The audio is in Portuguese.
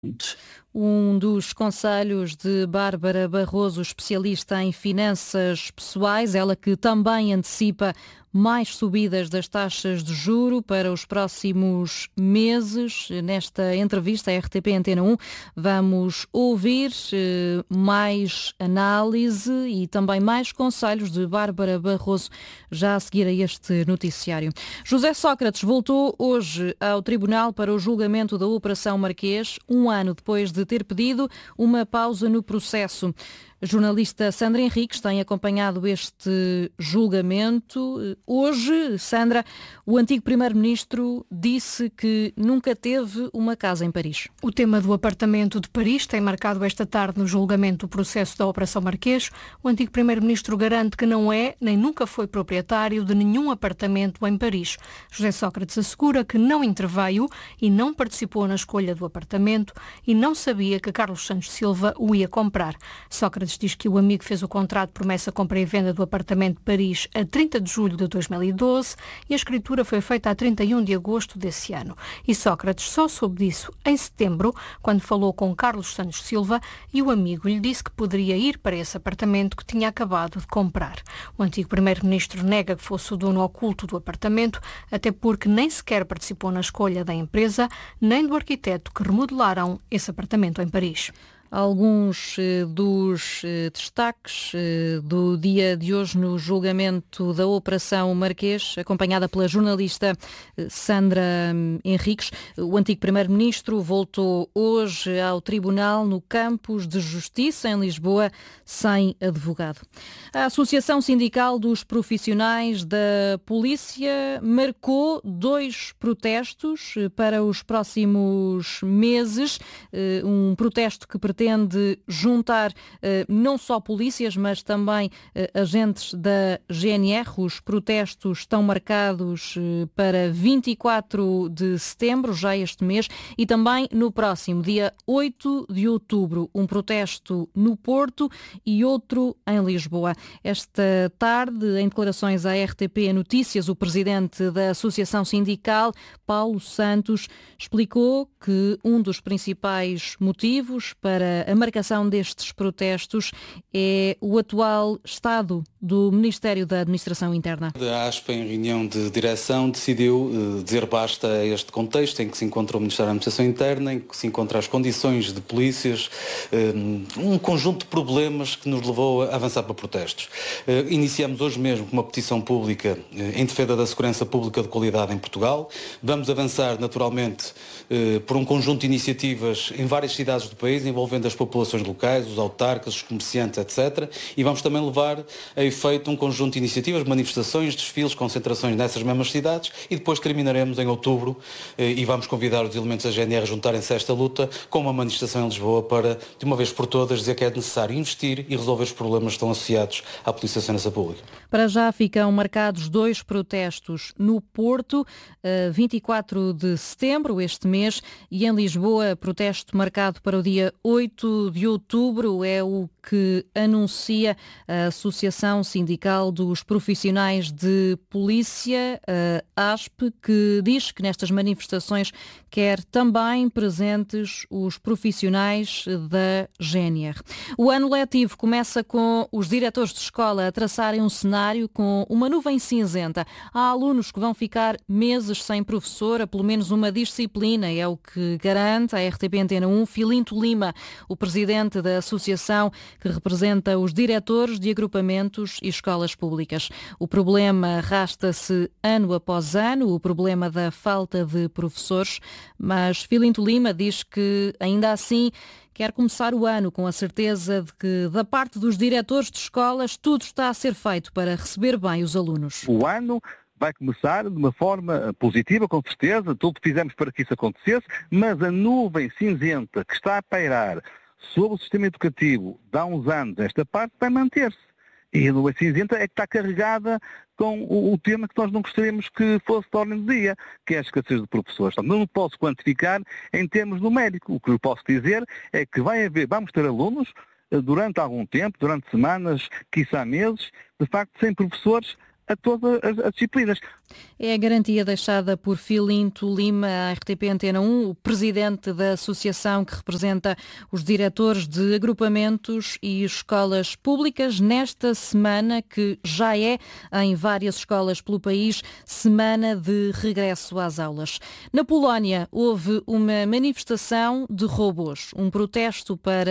Um dos conselhos de Bárbara Barroso, especialista em finanças pessoais, ela que também antecipa mais subidas das taxas de juro para os próximos meses. Nesta entrevista à RTP Antena 1, vamos ouvir mais análise e também mais conselhos de Bárbara Barroso já a seguir a este noticiário. José Sócrates voltou hoje ao Tribunal para o julgamento da Operação Marquês, um ano depois de ter pedido uma pausa no processo. A jornalista Sandra Henriques tem acompanhado este julgamento. Hoje, Sandra, o antigo primeiro-ministro disse que nunca teve uma casa em Paris. O tema do apartamento de Paris tem marcado esta tarde no julgamento do processo da Operação Marquês. O antigo primeiro-ministro garante que não é, nem nunca foi proprietário de nenhum apartamento em Paris. José Sócrates assegura que não interveio e não participou na escolha do apartamento e não sabia que Carlos Santos Silva o ia comprar. Sócrates diz que o amigo fez o contrato de promessa compra e venda do apartamento de Paris a 30 de julho de 2012 e a escritura foi feita a 31 de agosto desse ano. E Sócrates só soube disso em setembro, quando falou com Carlos Santos Silva e o amigo lhe disse que poderia ir para esse apartamento que tinha acabado de comprar. O antigo primeiro-ministro nega que fosse o dono oculto do apartamento, até porque nem sequer participou na escolha da empresa, nem do arquiteto que remodelaram esse apartamento em Paris. Alguns dos destaques do dia de hoje no julgamento da Operação Marquês, acompanhada pela jornalista Sandra Henriques. O antigo primeiro-ministro voltou hoje ao tribunal no Campos de Justiça, em Lisboa, sem advogado. A Associação Sindical dos Profissionais da Polícia marcou 2 protestos para os próximos meses. Um protesto que pretende juntar não só polícias, mas também agentes da GNR. Os protestos estão marcados para 24 de setembro, já este mês, e também no próximo dia 8 de outubro, um protesto no Porto e outro em Lisboa. Esta tarde, em declarações à RTP Notícias, o presidente da Associação Sindical, Paulo Santos, explicou que um dos principais motivos para a marcação destes protestos é o atual estado do Ministério da Administração Interna. A ASP, em reunião de direção, decidiu dizer basta a este contexto em que se encontra o Ministério da Administração Interna, em que se encontram as condições de polícias, um conjunto de problemas que nos levou a avançar para protestos. Iniciamos hoje mesmo com uma petição pública em defesa da segurança pública de qualidade em Portugal. Vamos avançar naturalmente por um conjunto de iniciativas em várias cidades do país, envolvendo as populações locais, os autarcas, os comerciantes, etc. E vamos também levar a efeito um conjunto de iniciativas, manifestações, desfiles, concentrações nessas mesmas cidades e depois terminaremos em outubro e vamos convidar os elementos da GNR a juntarem-se a esta luta com uma manifestação em Lisboa para, de uma vez por todas, dizer que é necessário investir e resolver os problemas que estão associados à Polícia de Segurança Pública. Para já ficam marcados 2 protestos no Porto, 24 de setembro, este mês, e em Lisboa, protesto marcado para o dia 8 de outubro, é o que anuncia a Associação Sindical dos Profissionais de Polícia, a ASP, que diz que nestas manifestações quer também presentes os profissionais da GNR. O ano letivo começa com os diretores de escola a traçarem um cenário com uma nuvem cinzenta. Há alunos que vão ficar meses sem professor, a pelo menos uma disciplina, é o que garante a RTP Antena 1 Filinto Lima, o presidente da associação que representa os diretores de agrupamentos e escolas públicas. O problema arrasta-se ano após ano, o problema da falta de professores, mas Filinto Lima diz que, ainda assim, quer começar o ano com a certeza de que, da parte dos diretores de escolas, tudo está a ser feito para receber bem os alunos. O ano vai começar de uma forma positiva, com certeza, tudo fizemos para que isso acontecesse, mas a nuvem cinzenta que está a pairar sobre o sistema educativo de há uns anos, esta parte vai manter-se. E a nuvem cinzenta é que está carregada com o tema que nós não gostaríamos que fosse de ordem do dia, que é a escassez de professores. Então, não posso quantificar em termos numéricos. O que eu posso dizer é que vamos ter alunos durante algum tempo, durante semanas, quiçá meses, de facto, sem professores, a todas as disciplinas. É a garantia deixada por Filinto Lima à RTP Antena 1, o presidente da associação que representa os diretores de agrupamentos e escolas públicas nesta semana, que já é, em várias escolas pelo país, semana de regresso às aulas. Na Polónia houve uma manifestação de robôs, um protesto para